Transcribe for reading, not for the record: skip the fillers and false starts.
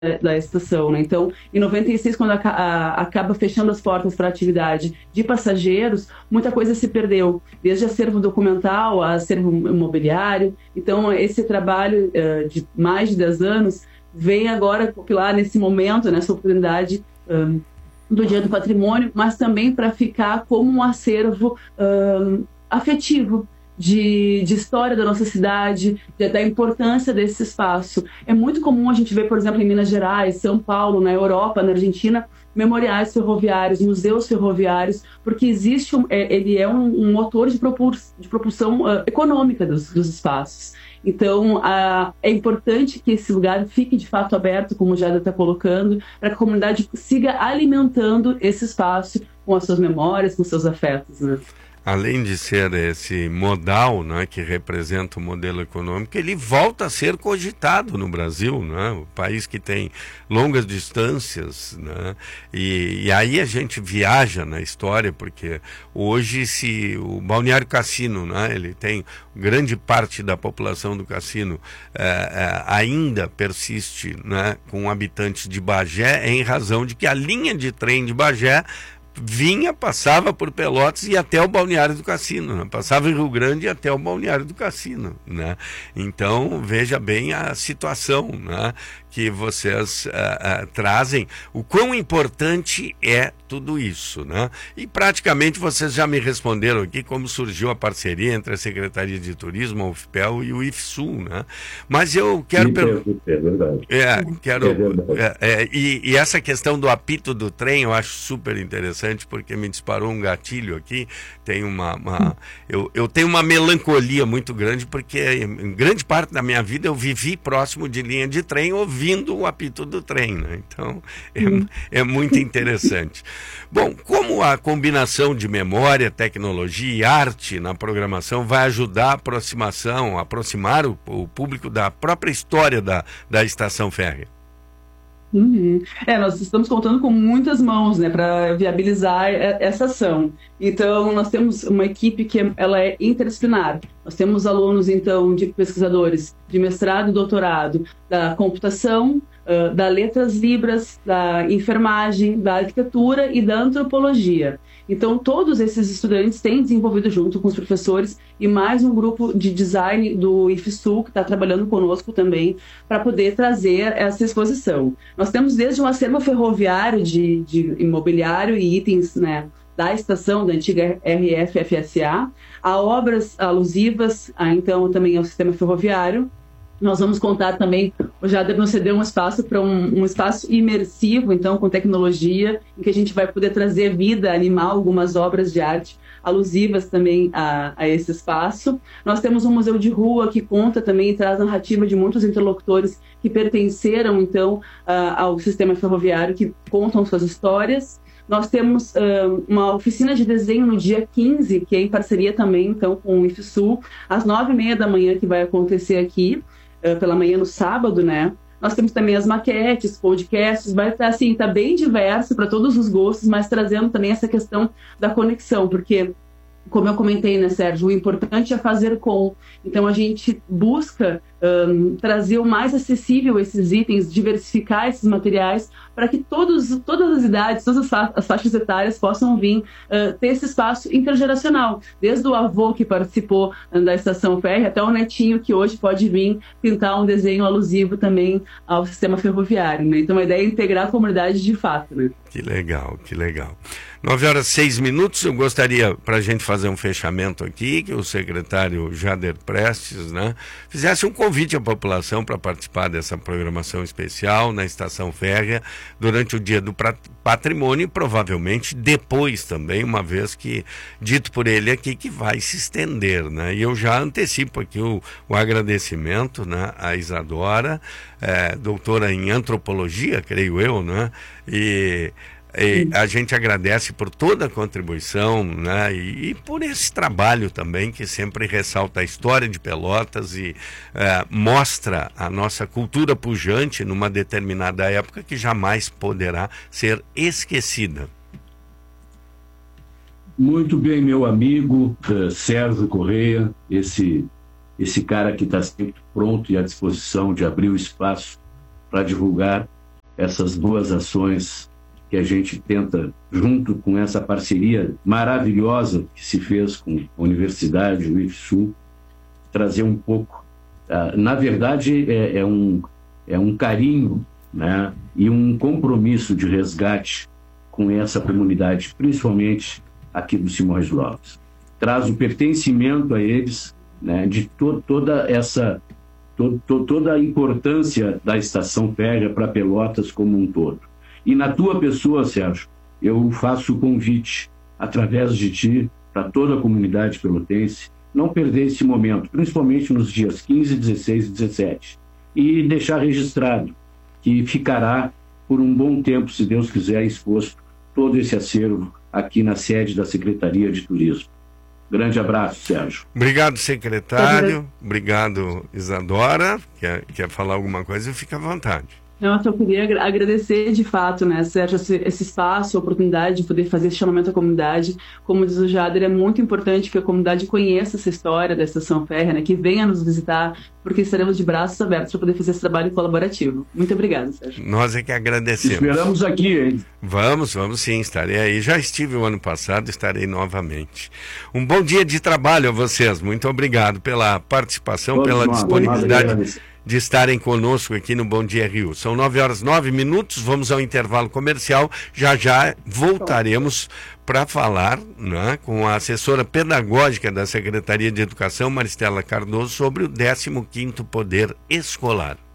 da estação, né? Então, em 96, quando acaba fechando as portas para a atividade de passageiros, muita coisa se perdeu, desde acervo documental a acervo imobiliário. Então, esse trabalho de mais de 10 anos vem agora compilar nesse momento, nessa oportunidade do Dia do Patrimônio, mas também para ficar como um acervo afetivo, de história da nossa cidade, da importância desse espaço. É muito comum a gente ver, por exemplo, em Minas Gerais, São Paulo, na Europa, na Argentina, memoriais ferroviários, museus ferroviários, porque existe ele é um motor de propulsão econômica dos espaços. Então, é importante que esse lugar fique de fato aberto, como o Jader está colocando, para que a comunidade siga alimentando esse espaço com as suas memórias, com seus afetos, né? Além de ser esse modal, né, que representa o modelo econômico, ele volta a ser cogitado no Brasil, né, o país que tem longas distâncias, né, e aí a gente viaja na história, porque hoje se o Balneário Cassino, né, ele tem grande parte da população do Cassino ainda persiste, né, com habitantes de Bagé, em razão de que a linha de trem de Bagé passava por Pelotas e até o Balneário do Cassino, né? Passava em Rio Grande e até o Balneário do Cassino, né? Então, veja bem a situação, né, que vocês trazem, o quão importante é tudo isso, né? E praticamente vocês já me responderam aqui como surgiu a parceria entre a Secretaria de Turismo, a UFPEL e o IFSUL, né? Mas eu quero verdade. E essa questão do apito do trem eu acho super interessante, porque me disparou um gatilho aqui. Tem eu tenho uma melancolia muito grande, porque em grande parte da minha vida eu vivi próximo de linha de trem, ouvindo o apito do trem, né? Então é muito interessante. Bom, como a combinação de memória, tecnologia e arte na programação vai ajudar a aproximar o público da própria história da estação férrea? Nós estamos contando com muitas mãos, né, para viabilizar essa ação. Então, nós temos uma equipe que ela é interdisciplinar. Nós temos alunos, então, de pesquisadores de mestrado e doutorado da computação, da letras libras, da enfermagem, da arquitetura e da antropologia. Então, todos esses estudantes têm desenvolvido junto com os professores e mais um grupo de design do IFSU, que está trabalhando conosco também, para poder trazer essa exposição. Nós temos desde um acervo ferroviário de imobiliário e itens, né, da estação, da antiga RF-FSA, a obras alusivas, então também ao sistema ferroviário. Nós vamos contar também, o Jader nos cedeu um espaço para um espaço imersivo, então com tecnologia, em que a gente vai poder trazer vida animal, algumas obras de arte alusivas também a esse espaço. Nós temos um museu de rua que conta também e traz narrativa de muitos interlocutores que pertenceram, então, ao sistema ferroviário, que contam suas histórias. Nós temos uma oficina de desenho no dia 15, que é em parceria também, então, com o IFSU, às 9h30 da manhã, que vai acontecer aqui, pela manhã no sábado, né? Nós temos também as maquetes, podcasts, vai estar assim, tá bem diverso para todos os gostos, mas trazendo também essa questão da conexão, porque, como eu comentei, né, Sérgio, o importante é fazer com. Então, a gente busca trazer o mais acessível esses itens, diversificar esses materiais, para que todas as idades, todas as faixas etárias possam vir ter esse espaço intergeracional. Desde o avô que participou da estação férrea até o netinho que hoje pode vir pintar um desenho alusivo também ao sistema ferroviário, né? Então, a ideia é integrar a comunidade de fato, né? Que legal, que legal. 9h06, eu gostaria, para a gente fazer um fechamento aqui, que o secretário Jader Prestes, né, fizesse um convite à população para participar dessa programação especial na Estação Férrea durante o Dia do Patrimônio e provavelmente depois também, uma vez que, dito por ele aqui, que vai se estender, né? E eu já antecipo aqui o agradecimento, né, à Isadora, doutora em antropologia, creio eu, né? E a gente agradece por toda a contribuição, né, e por esse trabalho também que sempre ressalta a história de Pelotas e mostra a nossa cultura pujante numa determinada época que jamais poderá ser esquecida. Muito bem, meu amigo Sérgio Correia, esse cara que está sempre pronto e à disposição de abrir o espaço para divulgar essas boas ações que a gente tenta, junto com essa parceria maravilhosa que se fez com a Universidade, o IFSU, trazer um pouco. Na verdade, é um carinho, né, e um compromisso de resgate com essa comunidade, principalmente aqui do Simões Lopes. Traz o pertencimento a eles, né, de toda a importância da estação férrea para Pelotas como um todo. E na tua pessoa, Sérgio, eu faço o convite, através de ti, para toda a comunidade pelotense, não perder esse momento, principalmente nos dias 15, 16 e 17, e deixar registrado que ficará por um bom tempo, se Deus quiser, exposto todo esse acervo aqui na sede da Secretaria de Turismo. Grande abraço, Sérgio. Obrigado, secretário. Obrigado, Isadora. Quer falar alguma coisa? Fica à vontade. Não, eu só queria agradecer de fato, né, Sérgio, esse espaço, a oportunidade de poder fazer esse chamamento à comunidade. Como diz o Jader, é muito importante que a comunidade conheça essa história da estação férrea, né, que venha nos visitar, porque estaremos de braços abertos para poder fazer esse trabalho colaborativo. Muito obrigado, Sérgio. Nós é que agradecemos. Esperamos aqui, hein? Vamos sim, estarei aí. Já estive o ano passado, estarei novamente. Um bom dia de trabalho a vocês. Muito obrigado pela participação, Todos pela nós, disponibilidade de estarem conosco aqui no Bom Dia Rio. São 9h09, vamos ao intervalo comercial. Já voltaremos para falar, né, com a assessora pedagógica da Secretaria de Educação, Maristela Cardoso, sobre o 15º Poder Escolar.